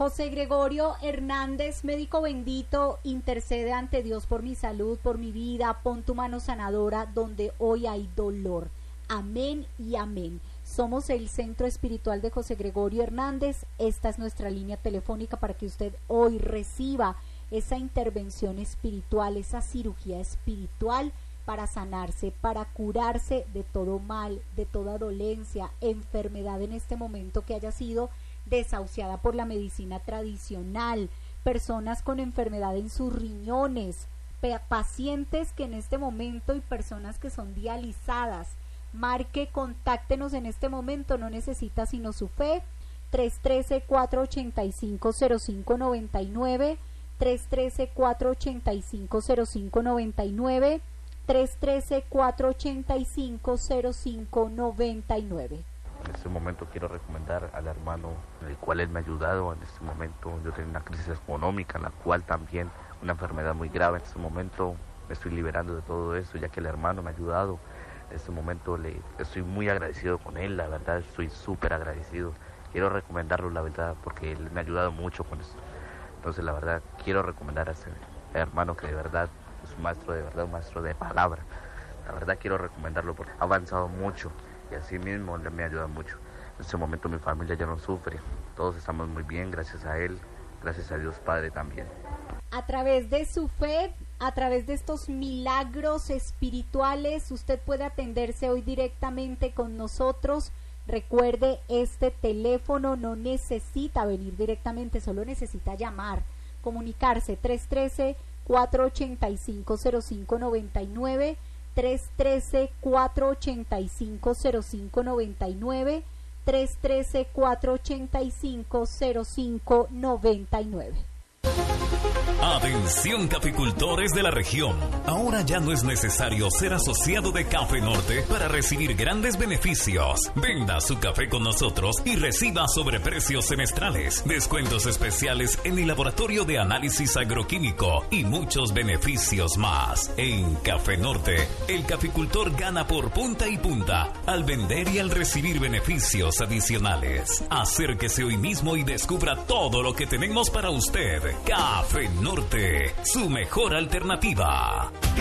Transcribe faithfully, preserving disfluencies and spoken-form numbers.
José Gregorio Hernández, médico bendito, intercede ante Dios por mi salud, por mi vida, pon tu mano sanadora donde hoy hay dolor. Amén y amén. Somos el Centro Espiritual de José Gregorio Hernández. Esta es nuestra línea telefónica para que usted hoy reciba esa intervención espiritual, esa cirugía espiritual para sanarse, para curarse de todo mal, de toda dolencia, enfermedad en este momento que haya sido desahuciada por la medicina tradicional, personas con enfermedad en sus riñones, pacientes que en este momento y personas que son dializadas. Marque, contáctenos en este momento, no necesita sino su fe. Tres uno tres, cuatro ocho cinco, cero cinco nueve nueve, tres uno tres, cuatro ocho cinco, cero cinco nueve nueve, tres uno tres, cuatro ocho cinco, cero cinco nueve nueve. En este momento quiero recomendar al hermano, el cual él me ha ayudado. En este momento yo tengo una crisis económica, en la cual también una enfermedad muy grave. En este momento me estoy liberando de todo eso, ya que el hermano me ha ayudado. En este momento le estoy muy agradecido con él, la verdad estoy súper agradecido. Quiero recomendarlo, la verdad, porque él me ha ayudado mucho con esto. Entonces, la verdad, quiero recomendar a ese hermano que de verdad es un maestro, de verdad, un maestro de palabra. La verdad quiero recomendarlo porque ha avanzado mucho y así mismo le me ayuda mucho. En este momento mi familia ya no sufre, todos estamos muy bien gracias a él, gracias a Dios Padre también. A través de su fe, a través de estos milagros espirituales, usted puede atenderse hoy directamente con nosotros. Recuerde, este teléfono no necesita venir directamente, solo necesita llamar, comunicarse. Tres uno tres, cuatro ocho cinco, cero cinco nueve nueve, tres uno tres, cuatro ocho cinco, cero cinco nueve nueve, tres uno tres, cuatro ocho cinco, cero cinco nueve nueve. Atención caficultores de la región, ahora ya no es necesario ser asociado de Café Norte para recibir grandes beneficios. Venda su café con nosotros y reciba sobreprecios semestrales, descuentos especiales en el laboratorio de análisis agroquímico y muchos beneficios más. En Café Norte, el caficultor gana por punta y punta al vender y al recibir beneficios adicionales. Acérquese hoy mismo y descubra todo lo que tenemos para usted. Café Norte, su mejor alternativa.